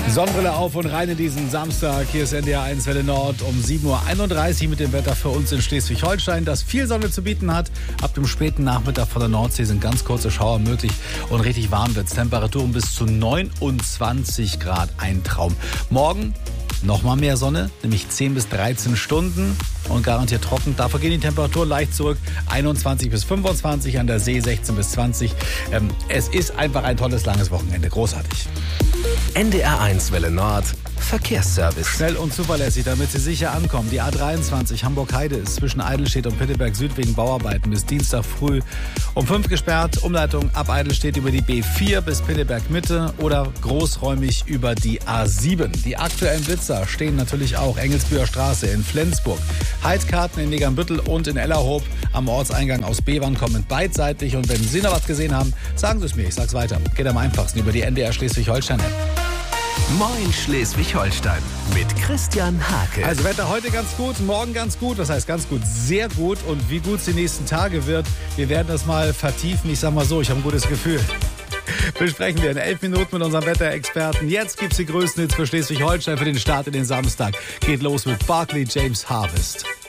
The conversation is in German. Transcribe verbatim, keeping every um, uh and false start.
Sonnenbrille auf und rein in diesen Samstag. Hier ist N D R eins Welle Nord um sieben Uhr einunddreißig mit dem Wetter für uns in Schleswig-Holstein, das viel Sonne zu bieten hat. Ab dem späten Nachmittag von der Nordsee sind ganz kurze Schauer möglich und richtig warm wird's. Temperaturen bis zu neunundzwanzig Grad, ein Traum. Morgen nochmal mehr Sonne, nämlich zehn bis dreizehn Stunden und garantiert trocken. Dafür gehen die Temperaturen leicht zurück, einundzwanzig bis fünfundzwanzig, an der See sechzehn bis zwanzig. Ähm, es ist einfach ein tolles, langes Wochenende. Großartig. N D R eins Welle Nord Verkehrsservice. Schnell und zuverlässig, damit Sie sicher ankommen. Die A dreiundzwanzig Hamburg-Heide ist zwischen Eidelstedt und Pitteberg Süd wegen Bauarbeiten bis Dienstag früh um fünf gesperrt. Umleitung ab Eidelstedt über die B vier bis Pitteberg Mitte oder großräumig über die A sieben. Die aktuellen Blitzer stehen natürlich auch Engelsbüher Straße in Flensburg. Heizkarten in Negernbüttel und in Ellerhoop am Ortseingang aus Bevern kommen beidseitig. Und wenn Sie noch was gesehen haben, sagen Sie es mir, ich sag's weiter. Geht am einfachsten über die N D R Schleswig-Holstein-App. Moin Schleswig-Holstein mit Christian Hake. Also Wetter heute ganz gut, morgen ganz gut. Was heißt ganz gut? Sehr gut. Und wie gut es die nächsten Tage wird, wir werden das mal vertiefen. Ich sag mal so, ich habe ein gutes Gefühl. Besprechen wir in elf Minuten mit unserem Wetterexperten. Jetzt gibt's die größten Hits für Schleswig-Holstein für den Start in den Samstag. Geht los mit Barclay James Harvest.